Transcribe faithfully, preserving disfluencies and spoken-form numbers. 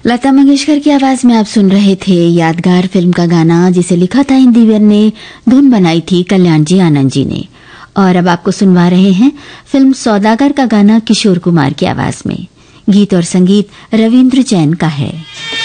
लता मंगेशकर की आवाज में आप सुन रहे थे यादगार फिल्म का गाना, जिसे लिखा था इंदिवर ने, धुन बनाई थी कल्याण जी आनंद जी ने। और अब आपको सुनवा रहे हैं फिल्म सौदागर का गाना किशोर कुमार की आवाज में। गीत और संगीत रविंद्र जैन का है।